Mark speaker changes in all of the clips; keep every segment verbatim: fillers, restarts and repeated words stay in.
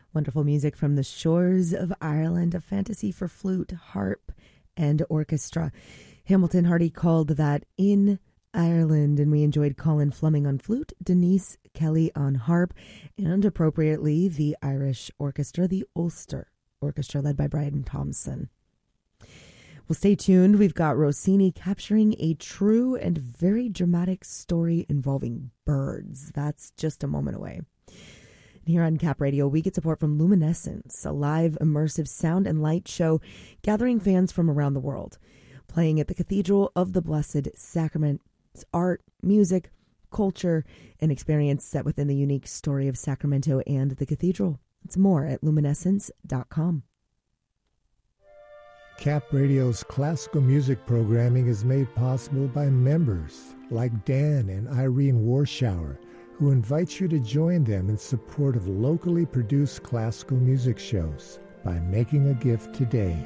Speaker 1: Wonderful music from the shores of Ireland, a fantasy for flute, harp, and orchestra. Hamilton Hardy called that In Ireland, and we enjoyed Colin Fleming on flute, Denise Kelly on harp, and appropriately the Irish orchestra, the Ulster Orchestra, led by Brian Thompson. Well, stay tuned. We've got Rossini capturing a true and very dramatic story involving birds. That's just a moment away. Here on Cap Radio, we get support from Luminescence, a live immersive sound and light show gathering fans from around the world. Playing at the Cathedral of the Blessed Sacrament, it's art, music, culture, and experience set within the unique story of Sacramento and the cathedral. It's more at luminescence dot com.
Speaker 2: Cap Radio's classical music programming is made possible by members like Dan and Irene Warshower, who invites you to join them in support of locally produced classical music shows by making a gift today.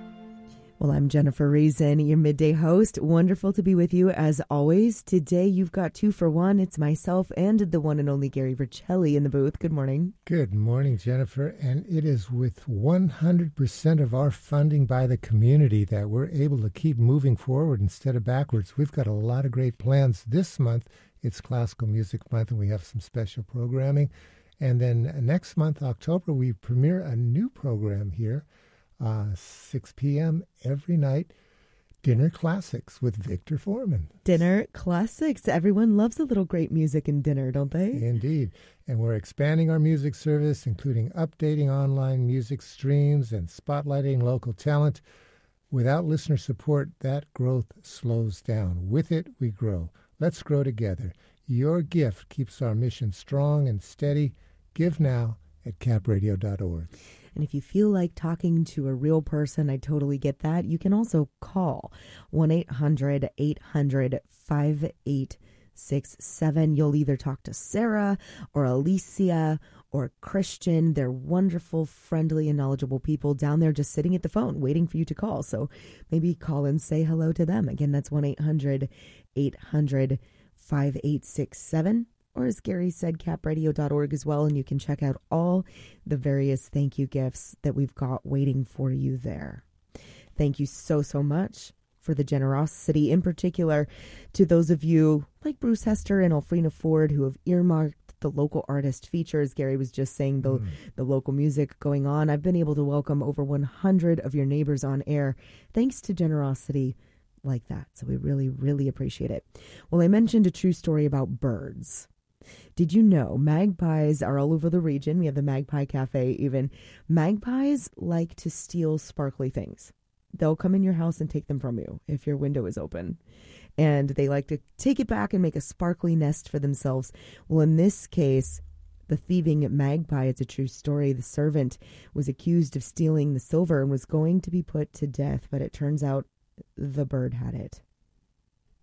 Speaker 1: Well, I'm Jennifer Reason, your midday host. Wonderful to be with you as always. Today you've got two for one. It's myself and the one and only Gary Vercelli in the booth. Good morning.
Speaker 2: Good morning, Jennifer. And it is with one hundred percent of our funding by the community that we're able to keep moving forward instead of backwards. We've got a lot of great plans this month. It's Classical Music Month, and we have some special programming. And then next month, October, we premiere a new program here, uh, six p.m. every night, Dinner Classics with Victor Foreman.
Speaker 1: Dinner Classics. Everyone loves a little great music in dinner, don't they?
Speaker 2: Indeed. And we're expanding our music service, including updating online music streams and spotlighting local talent. Without listener support, that growth slows down. With it, we grow. Let's grow together. Your gift keeps our mission strong and steady. Give now at cap radio dot org.
Speaker 1: And if you feel like talking to a real person, I totally get that. You can also call one eight hundred eight hundred five eight six seven. You'll either talk to Sarah or Alicia or Christian. They're wonderful, friendly, and knowledgeable people down there just sitting at the phone waiting for you to call. So maybe call and say hello to them. Again, that's one eight hundred eight hundred five eight six seven. Or as Gary said, cap radio dot org as well. And you can check out all the various thank you gifts that we've got waiting for you there. Thank you so, so much for the generosity, in particular to those of you like Bruce Hester and Alfrena Ford who have earmarked the local artist features. Gary was just saying the, mm. the local music going on. I've been able to welcome over one hundred of your neighbors on air thanks to generosity like that. So we really, really appreciate it. Well, I mentioned a true story about birds. Did you know magpies are all over the region? We have the Magpie Cafe even. Magpies like to steal sparkly things. They'll come in your house and take them from you if your window is open. And they like to take it back and make a sparkly nest for themselves. Well, in this case, the thieving magpie, it's a true story. The servant was accused of stealing the silver and was going to be put to death, but it turns out the bird had it.